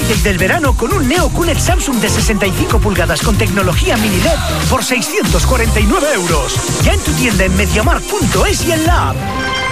Friday del verano con un Neo QNED Samsung de 65 pulgadas con tecnología mini LED por 649 euros. Ya en tu tienda en mediamarkt.es y en la app.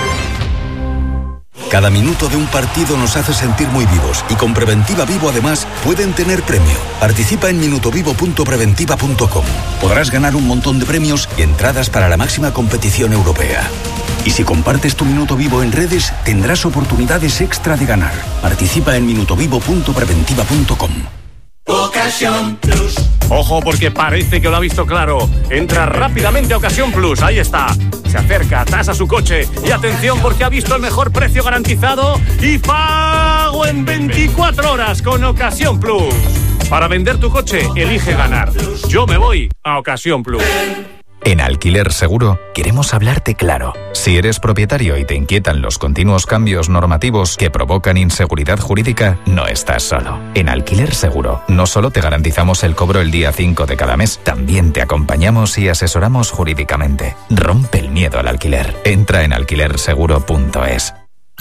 Cada minuto de un partido nos hace sentir muy vivos y con Preventiva Vivo además pueden tener premio. Participa en minutovivo.preventiva.com. Podrás ganar un montón de premios y entradas para la máxima competición europea. Y si compartes tu Minuto Vivo en redes, tendrás oportunidades extra de ganar. Participa en minutovivo.preventiva.com. Ocasión Plus. Ojo, porque parece que lo ha visto claro. Entra rápidamente a Ocasión Plus, ahí está. Se acerca, tasa su coche y atención porque ha visto el mejor precio garantizado y pago en 24 horas con Ocasión Plus. Para vender tu coche, elige ganar. Yo me voy a Ocasión Plus. En Alquiler Seguro queremos hablarte claro. Si eres propietario y te inquietan los continuos cambios normativos que provocan inseguridad jurídica, no estás solo. En Alquiler Seguro no solo te garantizamos el cobro el día 5 de cada mes, también te acompañamos y asesoramos jurídicamente. Rompe el miedo al alquiler. Entra en alquilerseguro.es.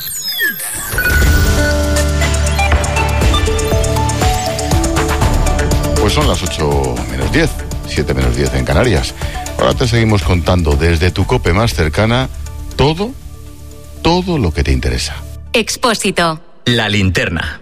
Pues son las 8 menos 10, 7 menos 10 en Canarias. Ahora te seguimos contando desde tu COPE más cercana todo lo que te interesa. Expósito. La linterna.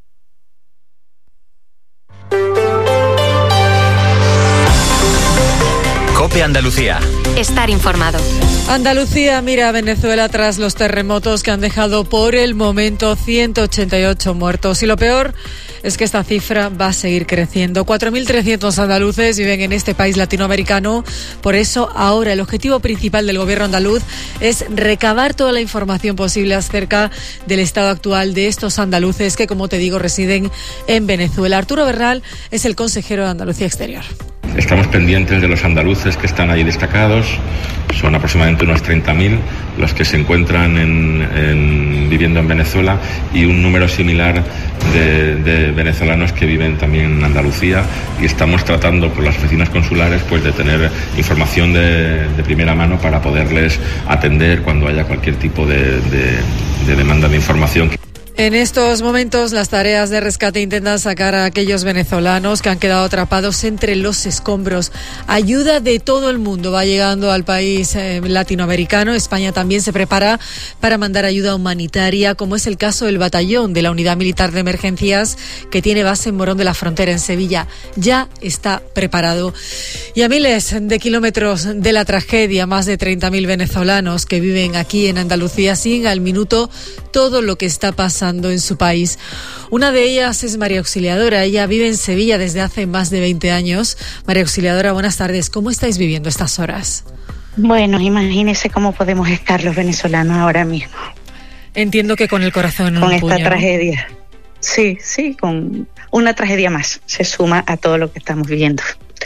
COPE Andalucía. Estar informado. Andalucía mira a Venezuela tras los terremotos que han dejado por el momento 188 muertos. Y lo peor es que esta cifra va a seguir creciendo. 4.300 andaluces viven en este país latinoamericano. Por eso, ahora el objetivo principal del gobierno andaluz es recabar toda la información posible acerca del estado actual de estos andaluces que, como te digo, residen en Venezuela. Arturo Bernal es el consejero de Andalucía Exterior. Estamos pendientes de los andaluces que están ahí destacados. Son aproximadamente unos 30.000 los que se encuentran viviendo en Venezuela y un número similar de venezolanos que viven también en Andalucía, y estamos tratando por las oficinas consulares pues de tener información de primera mano para poderles atender cuando haya cualquier tipo de demanda de información. En estos momentos las tareas de rescate intentan sacar a aquellos venezolanos que han quedado atrapados entre los escombros. Ayuda de todo el mundo va llegando al país latinoamericano. España también se prepara para mandar ayuda humanitaria, como es el caso del batallón de la Unidad Militar de Emergencias que tiene base en Morón de la Frontera, en Sevilla. Ya está preparado. Y a miles de kilómetros de la tragedia, más de 30.000 venezolanos que viven aquí en Andalucía siguen al minuto todo lo que está pasando en su país. Una de ellas es María Auxiliadora. Ella vive en Sevilla desde hace más de 20 años. María Auxiliadora, buenas tardes. ¿Cómo estáis viviendo estas horas? Bueno, imagínese cómo podemos estar los venezolanos ahora mismo. Entiendo que con el corazón en un puño, con esta tragedia. Sí, con una tragedia más. Se suma a todo lo que estamos viviendo.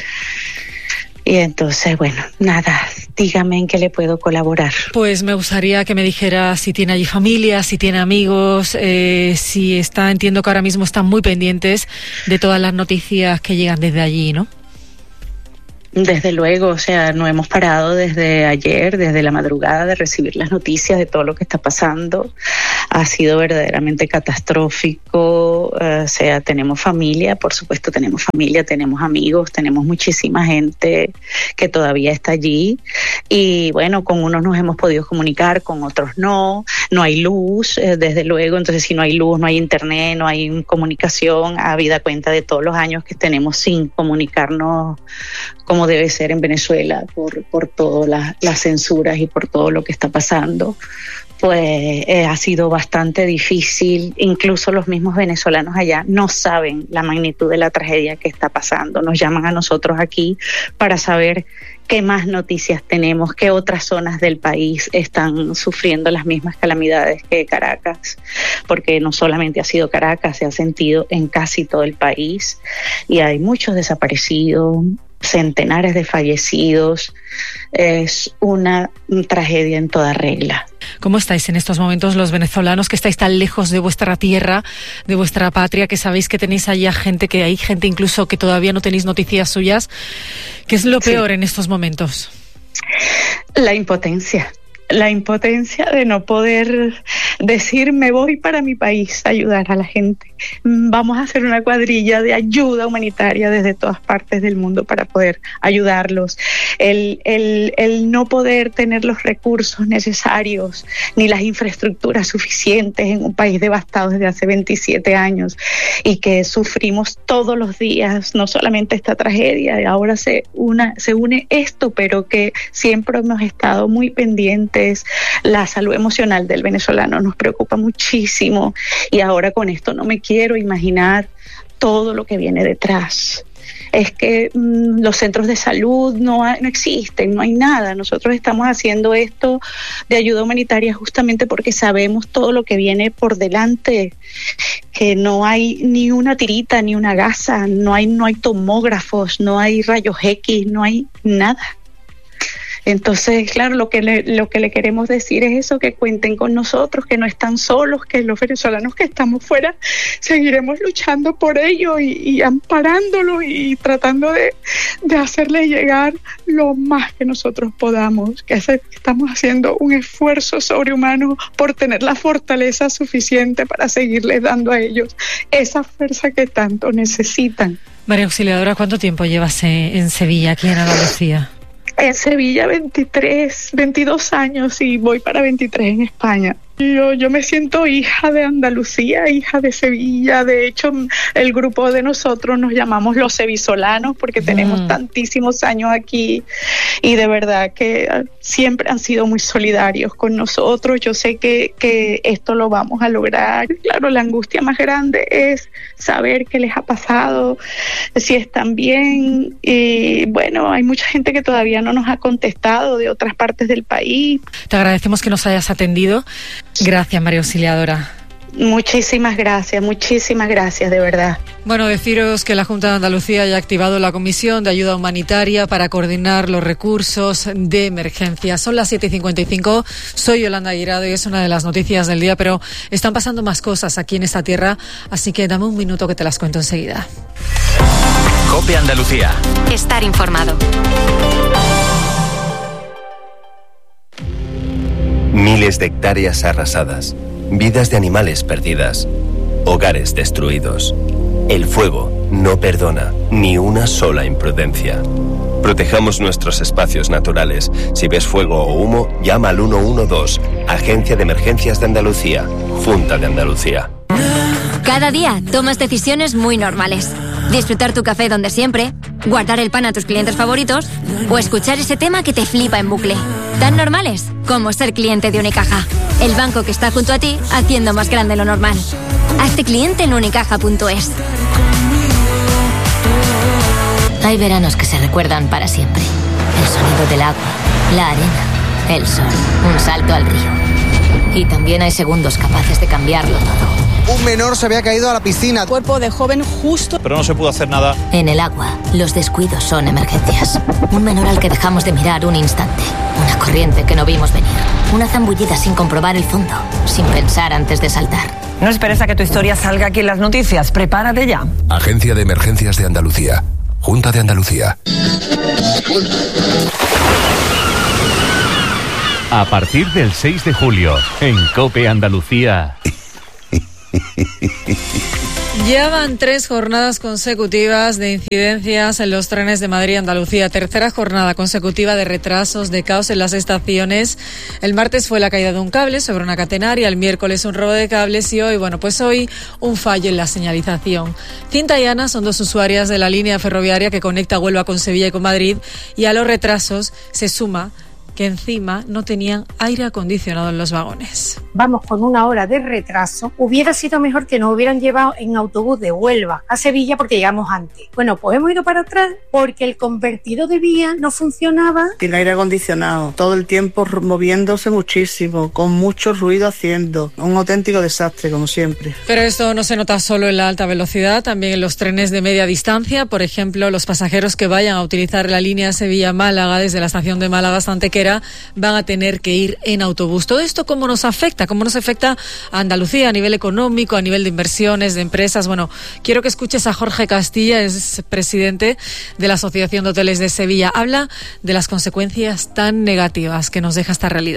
Y entonces, bueno, nada, dígame en qué le puedo colaborar. Pues me gustaría que me dijera si tiene allí familia, si tiene amigos, si está, entiendo que ahora mismo están muy pendientes de todas las noticias que llegan desde allí, ¿no? Desde luego, o sea, no hemos parado desde ayer, desde la madrugada, de recibir las noticias de todo lo que está pasando. Ha sido verdaderamente catastrófico. O sea, tenemos familia, por supuesto tenemos familia, tenemos amigos, tenemos muchísima gente que todavía está allí. Y bueno, con unos nos hemos podido comunicar, con otros no. No hay luz, desde luego. Entonces, si no hay luz, no hay internet, no hay comunicación, habida cuenta de todos los años que tenemos sin comunicarnos como debe ser en Venezuela por todas las censuras y por todo lo que está pasando. Pues ha sido bastante difícil. Incluso los mismos venezolanos allá no saben la magnitud de la tragedia que está pasando. Nos llaman a nosotros aquí para saber qué más noticias tenemos, qué otras zonas del país están sufriendo las mismas calamidades que Caracas, porque no solamente ha sido Caracas, se ha sentido en casi todo el país y hay muchos desaparecidos, centenares de fallecidos. Es una tragedia en toda regla. ¿Cómo estáis en estos momentos los venezolanos que estáis tan lejos de vuestra tierra, de vuestra patria, que sabéis que tenéis allá gente, que hay gente incluso que todavía no tenéis noticias suyas? ¿Qué es lo peor en estos momentos? La impotencia. la impotencia de no poder decir me voy para mi país a ayudar a la gente. Vamos a hacer una cuadrilla de ayuda humanitaria desde todas partes del mundo para poder ayudarlos. El no poder tener los recursos necesarios ni las infraestructuras suficientes en un país devastado desde hace 27 años y que sufrimos todos los días, no solamente esta tragedia, y ahora se une esto, pero que siempre hemos estado muy pendientes. La salud emocional del venezolano nos preocupa muchísimo y ahora con esto no me quiero imaginar todo lo que viene detrás. Es que los centros de salud no existen, no hay nada. Nosotros estamos haciendo esto de ayuda humanitaria justamente porque sabemos todo lo que viene por delante, que no hay ni una tirita, ni una gasa, no hay tomógrafos, no hay rayos X, no hay nada. Entonces, claro, lo que le queremos decir es eso, que cuenten con nosotros, que no están solos, que los venezolanos que estamos fuera seguiremos luchando por ellos y amparándolos y tratando de hacerles llegar lo más que nosotros podamos, que estamos haciendo un esfuerzo sobrehumano por tener la fortaleza suficiente para seguirles dando a ellos esa fuerza que tanto necesitan. María Auxiliadora, ¿cuánto tiempo llevas en Sevilla, aquí en Andalucía? En Sevilla 22 años y voy para 23 en España. Yo me siento hija de Andalucía, hija de Sevilla. De hecho, el grupo de nosotros nos llamamos los sevisolanos porque tenemos tantísimos años aquí y de verdad que siempre han sido muy solidarios con nosotros. Yo sé que esto lo vamos a lograr. Claro, la angustia más grande es saber qué les ha pasado, si están bien. Y bueno, hay mucha gente que todavía no nos ha contestado de otras partes del país. Te agradecemos que nos hayas atendido. Gracias, María Auxiliadora. Muchísimas gracias, de verdad. Bueno, deciros que la Junta de Andalucía ya ha activado la Comisión de Ayuda Humanitaria para coordinar los recursos de emergencia. Son las 7:55, soy Yolanda Guirado y es una de las noticias del día, pero están pasando más cosas aquí en esta tierra, así que dame un minuto que te las cuento enseguida. COPE Andalucía. Estar informado. Miles de hectáreas arrasadas, vidas de animales perdidas, hogares destruidos. El fuego no perdona ni una sola imprudencia. Protejamos nuestros espacios naturales. Si ves fuego o humo, llama al 112, Agencia de Emergencias de Andalucía, Junta de Andalucía. Cada día tomas decisiones muy normales. Disfrutar tu café donde siempre, guardar el pan a tus clientes favoritos o escuchar ese tema que te flipa en bucle. Tan normales como ser cliente de Unicaja, el banco que está junto a ti haciendo más grande lo normal. Hazte cliente en unicaja.es. Hay veranos que se recuerdan para siempre. El sonido del agua, la arena, el sol, un salto al río. Y también hay segundos capaces de cambiarlo todo. Un menor se había caído a la piscina. Cuerpo de joven justo. Pero no se pudo hacer nada. En el agua, los descuidos son emergencias. Un menor al que dejamos de mirar un instante. Una corriente que no vimos venir. Una zambullida sin comprobar el fondo. Sin pensar antes de saltar. No esperes a que tu historia salga aquí en las noticias. Prepárate ya. Agencia de Emergencias de Andalucía. Junta de Andalucía. A partir del 6 de julio, en COPE Andalucía. Ya van 3 jornadas consecutivas de incidencias en los trenes de Madrid y Andalucía. Tercera jornada consecutiva de retrasos, de caos en las estaciones. El martes fue la caída de un cable sobre una catenaria, el miércoles un robo de cables y hoy un fallo en la señalización. Cinta y Ana son 2 usuarias de la línea ferroviaria que conecta Huelva con Sevilla y con Madrid, y a los retrasos se suma que encima no tenían aire acondicionado en los vagones. Vamos con 1 hora de retraso. Hubiera sido mejor que nos hubieran llevado en autobús de Huelva a Sevilla porque llegamos antes. Bueno, pues hemos ido para atrás porque el convertido de vía no funcionaba. Sin aire acondicionado, todo el tiempo moviéndose muchísimo, con mucho ruido haciendo. Un auténtico desastre, como siempre. Pero esto no se nota solo en la alta velocidad, también en los trenes de media distancia. Por ejemplo, los pasajeros que vayan a utilizar la línea Sevilla-Málaga desde la estación de Málaga hasta Antequera van a tener que ir en autobús. ¿Todo esto cómo nos afecta? ¿Cómo nos afecta a Andalucía a nivel económico, a nivel de inversiones, de empresas? Bueno, quiero que escuches a Jorge Castilla, es presidente de la Asociación de Hoteles de Sevilla. Habla de las consecuencias tan negativas que nos deja esta realidad.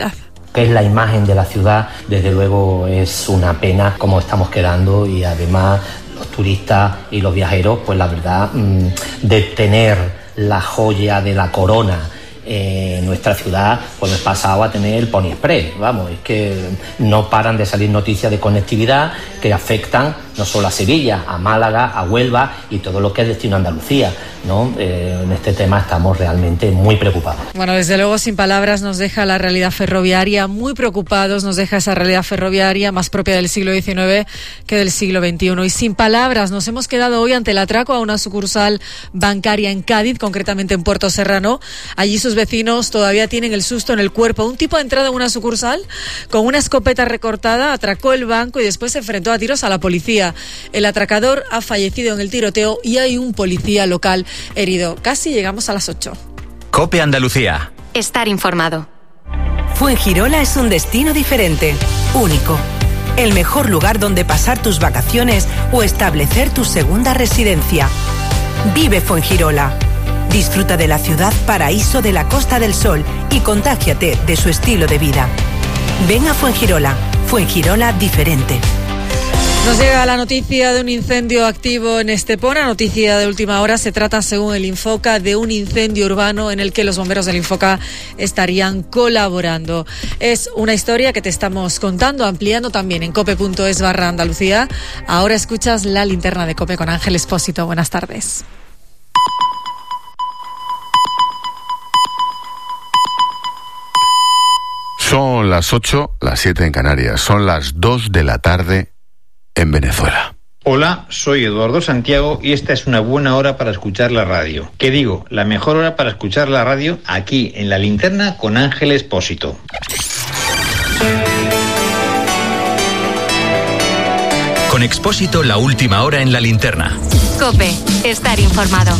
que es la imagen de la ciudad. Desde luego es una pena cómo estamos quedando, y además los turistas y los viajeros, pues la verdad, de tener la joya de la corona en nuestra ciudad, pues hemos pasado a tener el Pony Express. Vamos, es que no paran de salir noticias de conectividad que afectan no solo a Sevilla, a Málaga, a Huelva y todo lo que es destino Andalucía, ¿no? En este tema estamos realmente muy preocupados. Bueno, desde luego, sin palabras nos deja la realidad ferroviaria, muy preocupados nos deja esa realidad ferroviaria más propia del siglo XIX que del siglo XXI. Y sin palabras nos hemos quedado hoy ante el atraco a una sucursal bancaria en Cádiz, concretamente en Puerto Serrano. Allí sus vecinos todavía tienen el susto en el cuerpo. Un tipo ha entrado en una sucursal con una escopeta recortada, atracó el banco y después se enfrentó a tiros a la policía. El atracador ha fallecido en el tiroteo y hay un policía local herido. Casi llegamos a las 8. COPE Andalucía. Estar informado. Fuengirola es un destino diferente, único. El mejor lugar donde pasar tus vacaciones o establecer tu segunda residencia. Vive Fuengirola. Disfruta de la ciudad paraíso de la Costa del Sol y contágiate de su estilo de vida. Ven a Fuengirola. Fuengirola diferente. Nos llega la noticia de un incendio activo en Estepona, noticia de última hora. Se trata, según el Infoca, de un incendio urbano en el que los bomberos del Infoca estarían colaborando. Es una historia que te estamos contando, ampliando también en cope.es/Andalucía. Ahora escuchas la linterna de COPE con Ángel Espósito. Buenas tardes. Son las 8, las 7 en Canarias. Son las 2 de la tarde en Venezuela. Hola, soy Eduardo Santiago y esta es una buena hora para escuchar la radio. ¿Qué digo? La mejor hora para escuchar la radio aquí en La Linterna con Ángel Espósito. Con Expósito, la última hora en La Linterna. COPE, estar informado.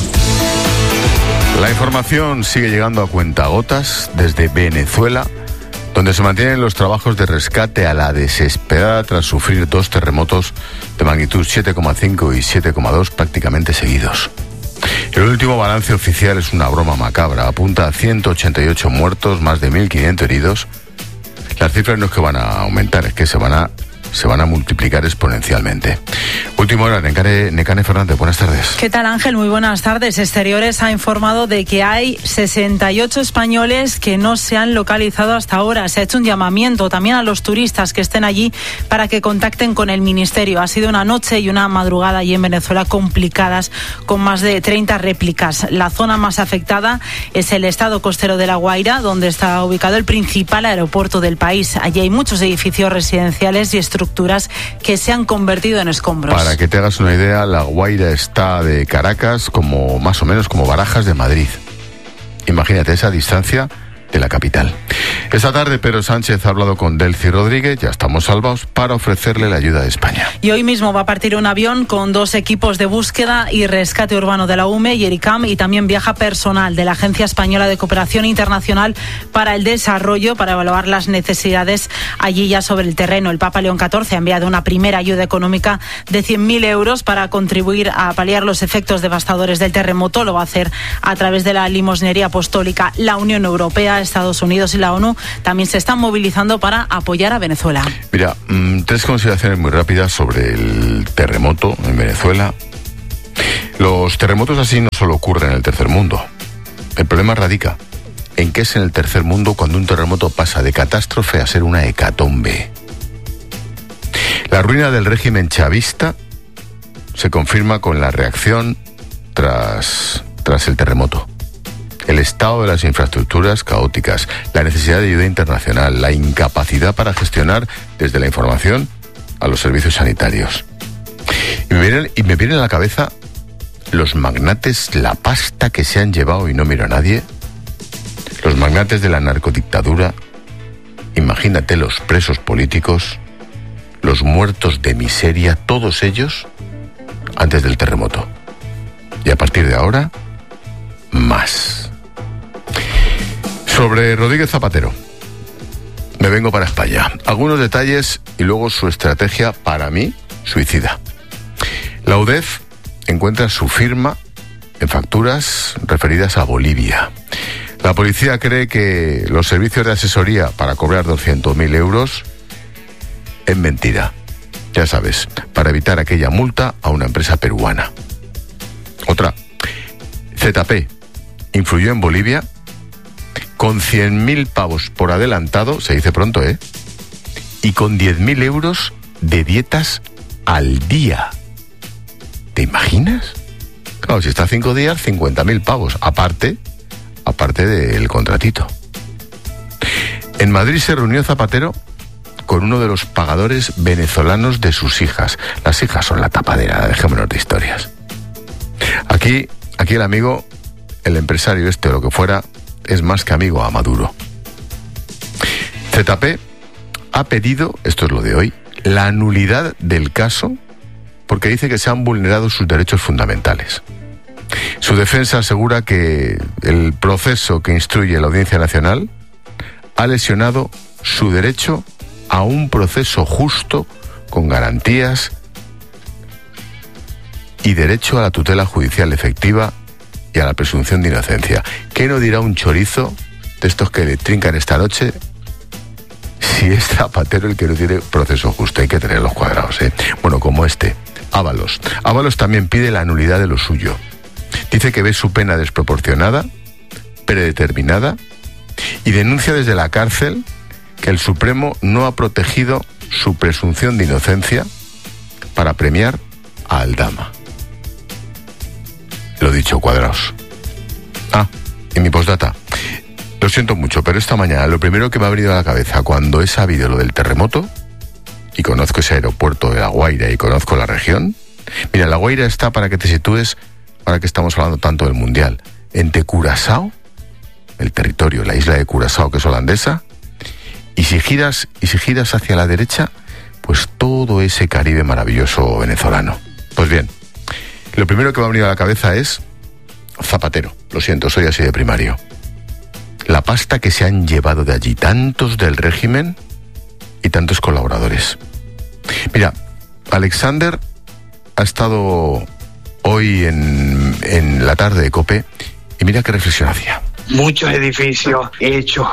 La información sigue llegando a cuentagotas desde Venezuela, donde se mantienen los trabajos de rescate a la desesperada tras sufrir 2 terremotos de magnitud 7,5 y 7,2 prácticamente seguidos. El último balance oficial es una broma macabra, apunta a 188 muertos, más de 1.500 heridos. Las cifras no es que van a aumentar, es que se van a multiplicar exponencialmente. Última hora, Nekane Fernández, buenas tardes. ¿Qué tal, Ángel? Muy buenas tardes. Exteriores ha informado de que hay 68 españoles que no se han localizado hasta ahora. Se ha hecho un llamamiento también a los turistas que estén allí para que contacten con el Ministerio. Ha sido una noche y una madrugada allí en Venezuela complicadas, con más de 30 réplicas. La zona más afectada es el estado costero de La Guaira, donde está ubicado el principal aeropuerto del país. Allí hay muchos edificios residenciales y estructuras que se han convertido en escombros. Para que te hagas una idea, La Guaira está de Caracas como más o menos como Barajas de Madrid. Imagínate esa distancia de la capital. Esta tarde Pedro Sánchez ha hablado con Delcy Rodríguez, ya estamos salvados, para ofrecerle la ayuda de España. Y hoy mismo va a partir un avión con 2 equipos de búsqueda y rescate urbano de la UME y ERICAM, y también viaja personal de la Agencia Española de Cooperación Internacional para el Desarrollo para evaluar las necesidades allí ya sobre el terreno. El Papa León XIV ha enviado una primera ayuda económica de 100.000 euros para contribuir a paliar los efectos devastadores del terremoto. Lo va a hacer a través de la limosnería apostólica. La Unión Europea, Estados Unidos y la ONU también se están movilizando para apoyar a Venezuela. Mira, 3 consideraciones muy rápidas sobre el terremoto en Venezuela. Los terremotos así no solo ocurren en el tercer mundo. El problema radica en que es en el tercer mundo cuando un terremoto pasa de catástrofe a ser una hecatombe. La ruina del régimen chavista se confirma con la reacción tras el terremoto. El estado de las infraestructuras caóticas, la necesidad de ayuda internacional, la incapacidad para gestionar desde la información a los servicios sanitarios. Y me vienen a la cabeza los magnates, la pasta que se han llevado y no miro a nadie. Los magnates de la narcodictadura, imagínate los presos políticos, los muertos de miseria, todos ellos antes del terremoto. Y a partir de ahora, más. Sobre Rodríguez Zapatero, me vengo para España. Algunos detalles y luego su estrategia, para mí, suicida. La UDEF encuentra su firma en facturas referidas a Bolivia. La policía cree que los servicios de asesoría para cobrar 200.000 euros es mentira. Ya sabes, para evitar aquella multa a una empresa peruana. Otra, ZP influyó en Bolivia con 100.000 pavos por adelantado, se dice pronto, y con 10.000 euros de dietas al día. ¿Te imaginas? Claro, si está 5 días, 50.000 pavos, aparte del contratito. En Madrid se reunió Zapatero con uno de los pagadores venezolanos de sus hijas. Las hijas son la tapadera, dejémonos de historias. Aquí el amigo, el empresario o lo que fuera, es más que amigo a Maduro. ZP ha pedido, esto es lo de hoy, la nulidad del caso porque dice que se han vulnerado sus derechos fundamentales. Su defensa asegura que el proceso que instruye la Audiencia Nacional ha lesionado su derecho a un proceso justo, con garantías y derecho a la tutela judicial efectiva y a la presunción de inocencia. ¿Qué no dirá un chorizo de estos que le trincan esta noche si es Zapatero el que no tiene proceso justo? Hay que tener los cuadrados, Bueno, como Ábalos. Ábalos también pide la nulidad de lo suyo. Dice que ve su pena desproporcionada, predeterminada, y denuncia desde la cárcel que el Supremo no ha protegido su presunción de inocencia para premiar a Aldama. Lo dicho, cuadrados. Y mi postdata. Lo siento mucho, pero esta mañana lo primero que me ha venido a la cabeza cuando he sabido lo del terremoto, y conozco ese aeropuerto de La Guaira y conozco la región. Mira, La Guaira está, para que te sitúes, ahora que estamos hablando tanto del Mundial, entre Curazao, el territorio, la isla de Curazao, que es holandesa, y si giras hacia la derecha, pues todo ese Caribe maravilloso venezolano. Pues bien, lo primero que me ha venido a la cabeza es Zapatero. Lo siento, soy así de primario. La pasta que se han llevado de allí, tantos del régimen y tantos colaboradores. Mira, Alexander ha estado hoy en la tarde de COPE y mira qué reflexión hacía. Muchos edificios hechos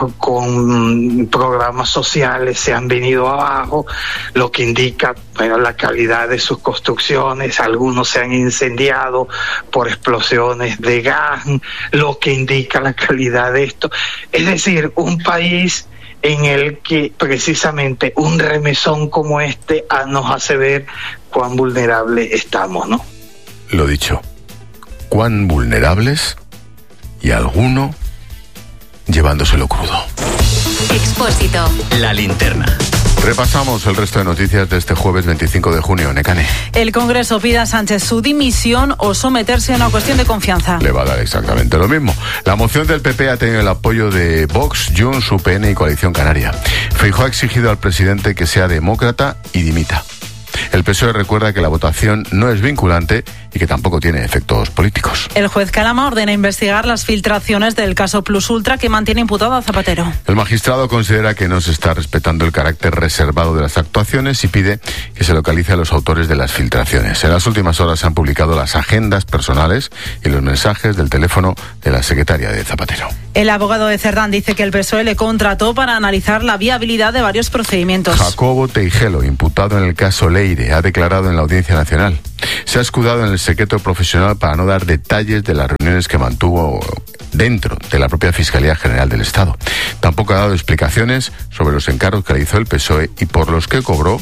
con programas sociales se han venido abajo, lo que indica la calidad de sus construcciones. Algunos se han incendiado por explosiones de gas, lo que indica la calidad de esto. Es decir, un país en el que precisamente un remesón como este nos hace ver cuán vulnerables estamos, ¿no? Lo dicho, cuán vulnerables, y alguno llevándoselo crudo. Expósito. La linterna. Repasamos el resto de noticias de este jueves 25 de junio. Nekane. El Congreso pide a Sánchez su dimisión o someterse a una cuestión de confianza. Le va a dar exactamente lo mismo. La moción del PP ha tenido el apoyo de Vox, Junts, UPN y Coalición Canaria. Feijóo ha exigido al presidente que sea demócrata y dimita. El PSOE recuerda que la votación no es vinculante y que tampoco tiene efectos políticos. El juez Calama ordena investigar las filtraciones del caso Plus Ultra que mantiene imputado a Zapatero. El magistrado considera que no se está respetando el carácter reservado de las actuaciones y pide que se localice a los autores de las filtraciones. En las últimas horas se han publicado las agendas personales y los mensajes del teléfono de la secretaria de Zapatero. El abogado de Cerdán dice que el PSOE le contrató para analizar la viabilidad de varios procedimientos. Jacobo Teijelo, imputado en el caso Leire, ha declarado en la Audiencia Nacional. Se ha escudado en el secreto profesional para no dar detalles de las reuniones que mantuvo dentro de la propia Fiscalía General del Estado. Tampoco ha dado explicaciones sobre los encargos que le hizo el PSOE y por los que cobró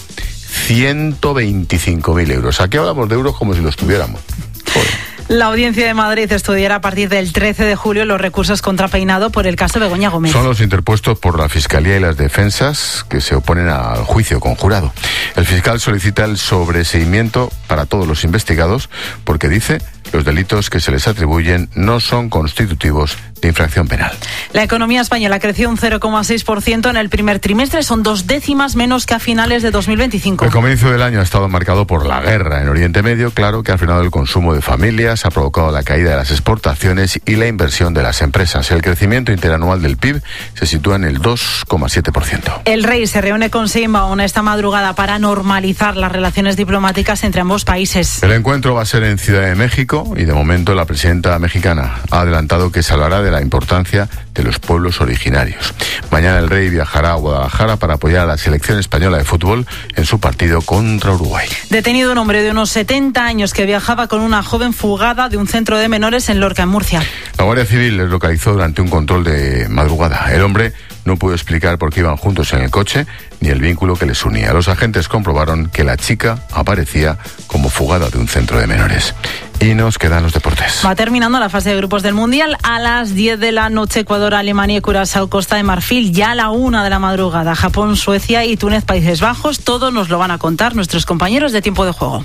125.000 euros. Aquí hablamos de euros como si los tuviéramos. Joder. La Audiencia de Madrid estudiará a partir del 13 de julio los recursos contra Peinado por el caso Begoña Gómez. Son los interpuestos por la Fiscalía y las defensas que se oponen al juicio conjurado. El fiscal solicita el sobreseimiento para todos los investigados porque dice los delitos que se les atribuyen no son constitutivos de infracción penal. La economía española creció un 0,6% en el primer trimestre, son 2 décimas menos que a finales de 2025. El comienzo del año ha estado marcado por la guerra en Oriente Medio, claro que ha frenado el consumo de familias, ha provocado la caída de las exportaciones y la inversión de las empresas. El crecimiento interanual del PIB se sitúa en el 2,7%. El rey se reúne con Sheinbaum esta madrugada para normalizar las relaciones diplomáticas entre ambos países. El encuentro va a ser en Ciudad de México México y de momento la presidenta mexicana ha adelantado que se hablará de la importancia de los pueblos originarios. Mañana el rey viajará a Guadalajara para apoyar a la selección española de fútbol en su partido contra Uruguay. Detenido un hombre de unos 70 años que viajaba con una joven fugada de un centro de menores en Lorca, en Murcia. La Guardia Civil les localizó durante un control de madrugada. El hombre no pudo explicar por qué iban juntos en el coche ni el vínculo que les unía. Los agentes comprobaron que la chica aparecía como fugada de un centro de menores. Y nos quedan los deportes. Va terminando la fase de grupos del Mundial. A las 10 de la noche, Ecuador, Alemania y Curazao, Costa de Marfil. Ya a la 1 de la madrugada, Japón, Suecia y Túnez, Países Bajos. Todo nos lo van a contar nuestros compañeros de Tiempo de Juego.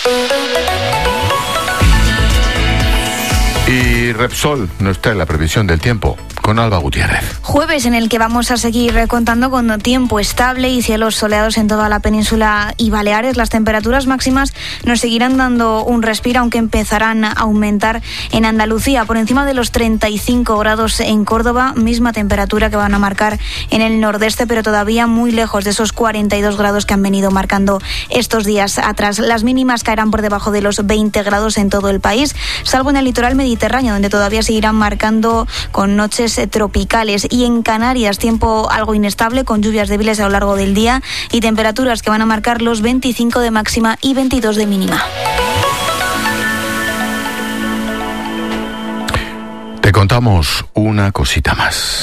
Y Repsol nos trae la previsión del tiempo con Alba Gutiérrez. Jueves en el que vamos a seguir contando con tiempo estable y cielos soleados en toda la península y Baleares. Las temperaturas máximas nos seguirán dando un respiro, aunque empezarán a aumentar en Andalucía, por encima de los 35 grados en Córdoba, misma temperatura que van a marcar en el nordeste, pero todavía muy lejos de esos 42 grados que han venido marcando estos días atrás. Las mínimas caerán por debajo de los 20 grados en todo el país, salvo en el litoral mediterráneo, donde todavía seguirán marcando con noches tropicales, y en Canarias tiempo algo inestable con lluvias débiles a lo largo del día y temperaturas que van a marcar los 25 de máxima y 22 de mínima. Te contamos una cosita más.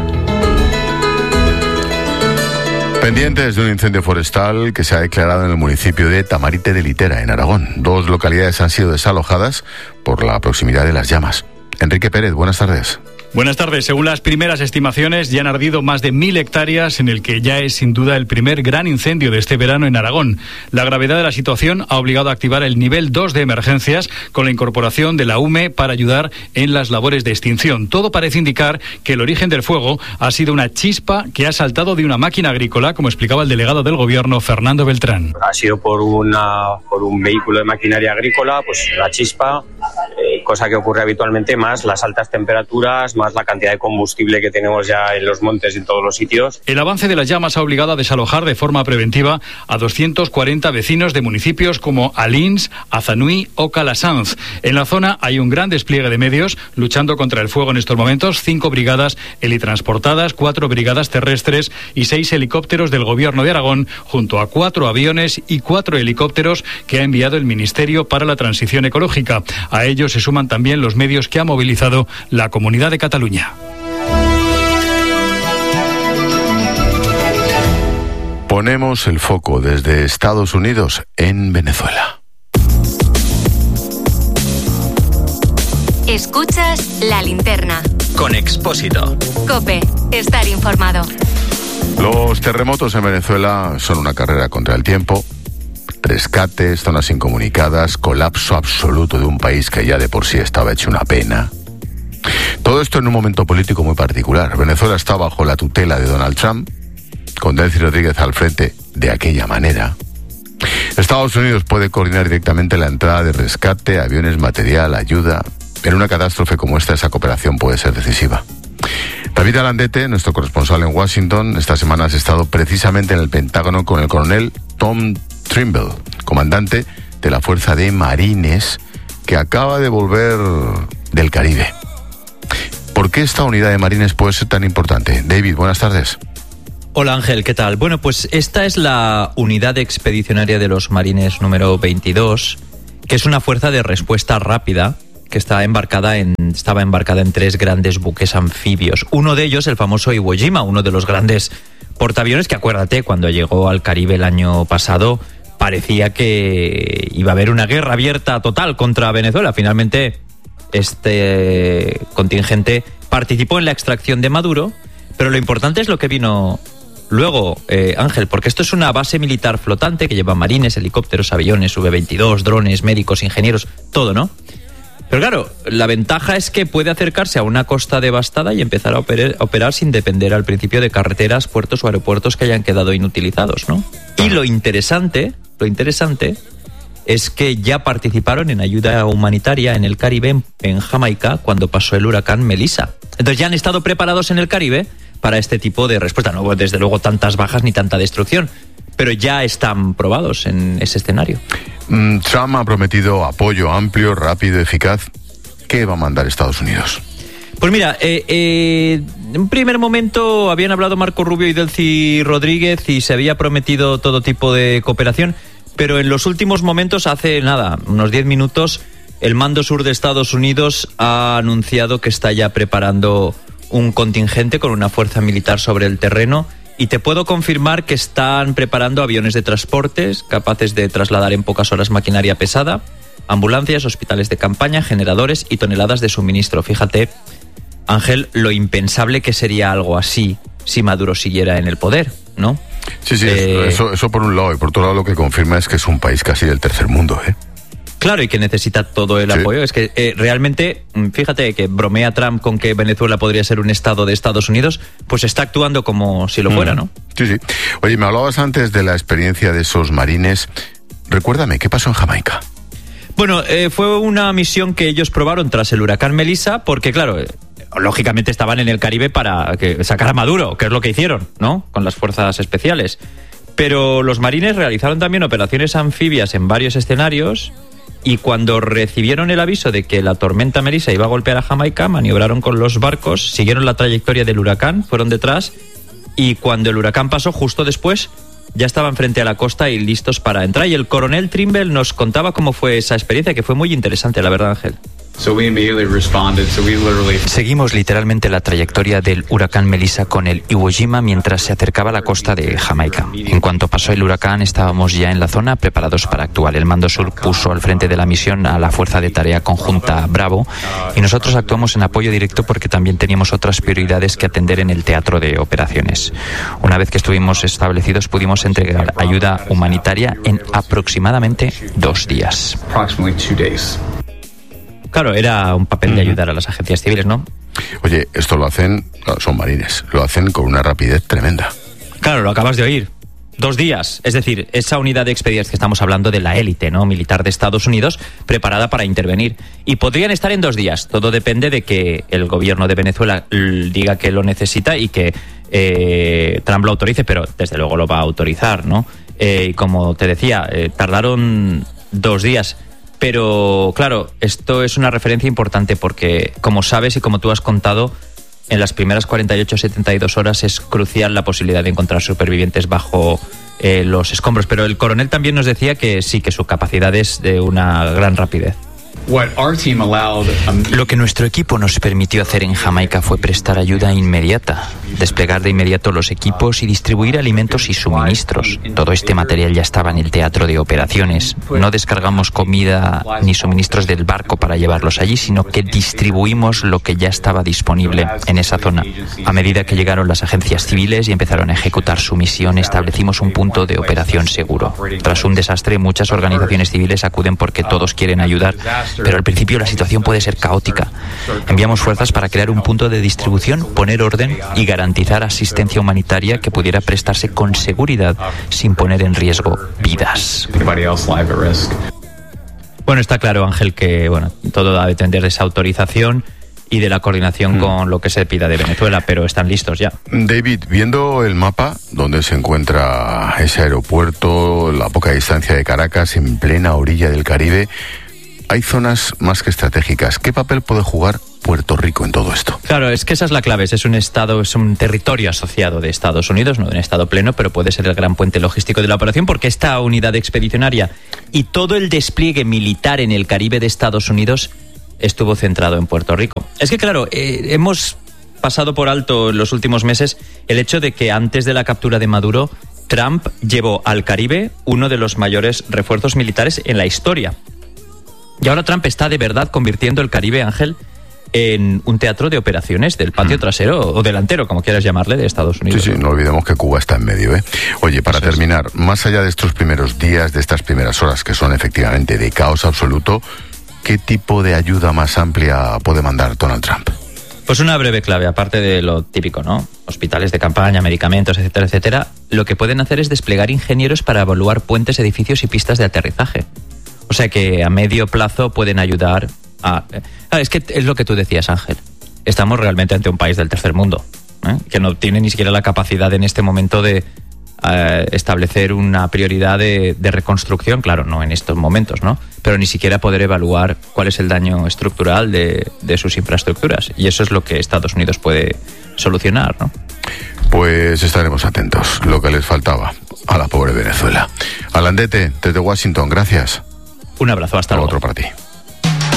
Pendientes de un incendio forestal que se ha declarado en el municipio de Tamarite de Litera, en Aragón. 2 localidades han sido desalojadas por la proximidad de las llamas. Enrique Pérez, buenas tardes. Buenas tardes. Según las primeras estimaciones, ya han ardido más de 1.000 hectáreas en el que ya es sin duda el primer gran incendio de este verano en Aragón. La gravedad de la situación ha obligado a activar el nivel 2 de emergencias con la incorporación de la UME para ayudar en las labores de extinción. Todo parece indicar que el origen del fuego ha sido una chispa que ha saltado de una máquina agrícola, como explicaba el delegado del Gobierno, Fernando Beltrán. Ha sido por un vehículo de maquinaria agrícola, pues la chispa, cosa que ocurre habitualmente, más las altas temperaturas, más la cantidad de combustible que tenemos ya en los montes y en todos los sitios. El avance de las llamas ha obligado a desalojar de forma preventiva a 240 vecinos de municipios como Alins, Azanui o Calasanz. En la zona hay un gran despliegue de medios luchando contra el fuego en estos momentos: 5 brigadas helitransportadas, 4 brigadas terrestres y 6 helicópteros del Gobierno de Aragón, junto a 4 aviones y 4 helicópteros que ha enviado el Ministerio para la Transición Ecológica. A ellos se suman también los medios que ha movilizado la Comunidad de Cataluña. Ponemos el foco desde Estados Unidos en Venezuela. Escuchas La Linterna. Con Expósito. COPE. Estar informado. Los terremotos en Venezuela son una carrera contra el tiempo. Rescates, zonas incomunicadas, colapso absoluto de un país que ya de por sí estaba hecho una pena. Todo esto en un momento político muy particular. Venezuela está bajo la tutela de Donald Trump, con Delcy Rodríguez al frente de aquella manera. Estados Unidos puede coordinar directamente la entrada de rescate, aviones, material, ayuda. En una catástrofe como esa cooperación puede ser decisiva. David Alandete, nuestro corresponsal en Washington, esta semana has estado precisamente en el Pentágono con el coronel Tom Trimble, comandante de la Fuerza de Marines, que acaba de volver del Caribe. ¿Por qué esta unidad de Marines puede ser tan importante? David, buenas tardes. Hola Ángel, ¿qué tal? Bueno, pues esta es la unidad expedicionaria de los Marines número 22, que es una fuerza de respuesta rápida que estaba embarcada en 3 grandes buques anfibios. Uno de ellos, el famoso Iwo Jima, uno de los grandes portaaviones que, acuérdate, cuando llegó al Caribe el año pasado, parecía que iba a haber una guerra abierta total contra Venezuela. Finalmente, este contingente participó en la extracción de Maduro, pero lo importante es lo que vino luego, Ángel, porque esto es una base militar flotante que lleva marines, helicópteros, aviones, V-22, drones, médicos, ingenieros, todo, ¿no? Pero claro, la ventaja es que puede acercarse a una costa devastada y empezar a operar sin depender al principio de carreteras, puertos o aeropuertos que hayan quedado inutilizados, ¿no? Y lo interesante es que ya participaron en ayuda humanitaria en el Caribe, en Jamaica, cuando pasó el huracán Melissa. Entonces ya han estado preparados en el Caribe para este tipo de respuesta. No, desde luego tantas bajas ni tanta destrucción, pero ya están probados en ese escenario. Trump ha prometido apoyo amplio, rápido, eficaz. ¿Qué va a mandar Estados Unidos? Pues mira, en un primer momento habían hablado Marco Rubio y Delcy Rodríguez y se había prometido todo tipo de cooperación, pero en los últimos momentos, hace nada, unos 10 minutos, el Mando Sur de Estados Unidos ha anunciado que está ya preparando un contingente con una fuerza militar sobre el terreno, y te puedo confirmar que están preparando aviones de transportes capaces de trasladar en pocas horas maquinaria pesada, ambulancias, hospitales de campaña, generadores y toneladas de suministro. Fíjate, Ángel, lo impensable que sería algo así si Maduro siguiera en el poder, ¿no? Sí, eso por un lado, y por otro lado lo que confirma es que es un país casi del tercer mundo, ¿eh? Claro, y que necesita todo el apoyo. Es que realmente, fíjate que bromea Trump con que Venezuela podría ser un estado de Estados Unidos, pues está actuando como si lo fuera, ¿no? Sí. Oye, me hablabas antes de la experiencia de esos marines. Recuérdame, ¿qué pasó en Jamaica? Bueno, fue una misión que ellos probaron tras el huracán Melissa, porque claro, lógicamente estaban en el Caribe para sacar a Maduro, que es lo que hicieron, ¿no? Con las fuerzas especiales. Pero los marines realizaron también operaciones anfibias en varios escenarios. Y cuando recibieron el aviso de que la tormenta Melissa iba a golpear a Jamaica, maniobraron con los barcos, siguieron la trayectoria del huracán, fueron detrás, y cuando el huracán pasó justo después, ya estaban frente a la costa y listos para entrar. Y el coronel Trimble nos contaba cómo fue esa experiencia, que fue muy interesante, la verdad, Ángel. Seguimos literalmente la trayectoria del huracán Melissa con el Iwo Jima mientras se acercaba a la costa de Jamaica. En cuanto pasó el huracán, estábamos ya en la zona preparados para actuar. El Mando Sur puso al frente de la misión a la Fuerza de Tarea Conjunta Bravo y nosotros actuamos en apoyo directo porque también teníamos otras prioridades que atender en el teatro de operaciones. Una vez que estuvimos establecidos, pudimos entregar ayuda humanitaria en aproximadamente 2 días. Claro, era un papel de ayudar a las agencias civiles, ¿no? Oye, esto lo hacen, son marines, lo hacen con una rapidez tremenda. Claro, lo acabas de oír. 2 días. Es decir, esa unidad de expedientes que estamos hablando de la élite, ¿no?, militar de Estados Unidos, preparada para intervenir. Y podrían estar en 2 días. Todo depende de que el gobierno de Venezuela diga que lo necesita y que Trump lo autorice, pero desde luego lo va a autorizar, ¿no? Y como te decía, tardaron 2 días. Pero, claro, esto es una referencia importante porque, como sabes y como tú has contado, en las primeras 48-72 horas es crucial la posibilidad de encontrar supervivientes bajo los escombros. Pero el coronel también nos decía que sí, que su capacidad es de una gran rapidez. Lo que nuestro equipo nos permitió hacer en Jamaica fue prestar ayuda inmediata, desplegar de inmediato los equipos y distribuir alimentos y suministros. Todo este material ya estaba en el teatro de operaciones. No descargamos comida ni suministros del barco para llevarlos allí, sino que distribuimos lo que ya estaba disponible en esa zona. A medida que llegaron las agencias civiles y empezaron a ejecutar su misión, establecimos un punto de operación seguro. Tras un desastre, muchas organizaciones civiles acuden porque todos quieren ayudar, pero al principio la situación puede ser caótica. Enviamos fuerzas para crear un punto de distribución, poner orden y garantizar asistencia humanitaria que pudiera prestarse con seguridad sin poner en riesgo vidas. Bueno, está claro, Ángel, que todo va a depender de esa autorización y de la coordinación con lo que se pida de Venezuela, pero están listos ya. David, viendo el mapa donde se encuentra ese aeropuerto, la poca distancia de Caracas, en plena orilla del Caribe, hay zonas más que estratégicas. ¿Qué papel puede jugar Puerto Rico en todo esto? Claro, es que esa es la clave. Es un estado, es un territorio asociado de Estados Unidos, no de un estado pleno, pero puede ser el gran puente logístico de la operación, porque esta unidad expedicionaria y todo el despliegue militar en el Caribe de Estados Unidos estuvo centrado en Puerto Rico. Es que claro, hemos pasado por alto en los últimos meses el hecho de que antes de la captura de Maduro, Trump llevó al Caribe uno de los mayores refuerzos militares en la historia. Y ahora Trump está de verdad convirtiendo el Caribe, Ángel, en un teatro de operaciones del patio trasero o delantero, como quieras llamarle, de Estados Unidos. Sí, no olvidemos que Cuba está en medio, ¿eh? Oye, para terminar, más allá de estos primeros días, de estas primeras horas que son efectivamente de caos absoluto, ¿qué tipo de ayuda más amplia puede mandar Donald Trump? Pues una breve clave, aparte de lo típico, ¿no? Hospitales de campaña, medicamentos, etcétera, etcétera. Lo que pueden hacer es desplegar ingenieros para evaluar puentes, edificios y pistas de aterrizaje. O sea que a medio plazo pueden ayudar a... Es que es lo que tú decías, Ángel. Estamos realmente ante un país del tercer mundo, que no tiene ni siquiera la capacidad en este momento de establecer una prioridad de reconstrucción, claro, no en estos momentos, ¿no? Pero ni siquiera poder evaluar cuál es el daño estructural de sus infraestructuras. Y eso es lo que Estados Unidos puede solucionar, ¿no? Pues estaremos atentos, lo que les faltaba a la pobre Venezuela. Alandete, desde Washington, gracias. Un abrazo, hasta luego. Otro para ti.